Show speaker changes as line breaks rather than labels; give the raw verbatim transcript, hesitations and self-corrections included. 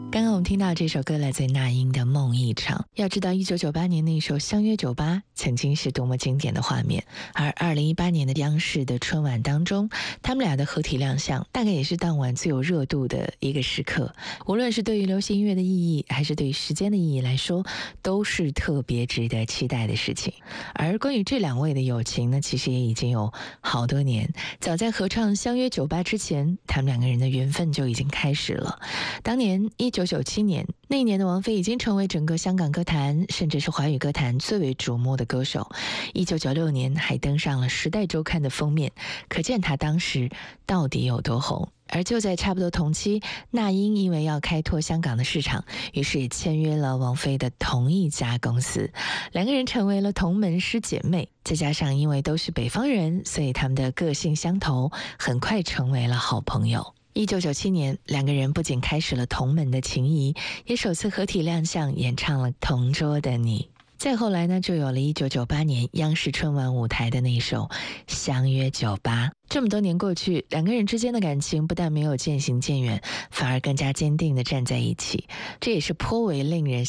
刚刚我们听到这首歌来自那英的《梦一场》。要知道一九九八年那首《相约酒吧》曾经是多么经典的画面，而二零一八年的央视的春晚当中，他们俩的合体亮相大概也是当晚最有热度的一个时刻。无论是对于流行音乐的意义，还是对于时间的意义来说，都是特别值得期待的事情。而关于这两位的友情呢，其实也已经有好多年，早在合唱《相约酒吧》之前，他们两个人的缘分就已经开始了。当年一九九七年，那一年的王菲已经成为整个香港歌坛甚至是华语歌坛最为瞩目的歌手。一九九六年还登上了《时代周刊》的封面，可见她当时到底有多红。而就在差不多同期，那英因为要开拓香港的市场，于是也签约了王菲的同一家公司，两个人成为了同门师姐妹。再加上因为都是北方人，所以他们的个性相投，很快成为了好朋友。一九九七年，两个人不仅开始了同门的情谊，也首次合体亮相，演唱了《同桌的你》。再后来呢，就有了一九九八年央视春晚舞台的那首《相约酒吧》。这么多年过去，两个人之间的感情不但没有渐行渐远，反而更加坚定地站在一起，这也是颇为令人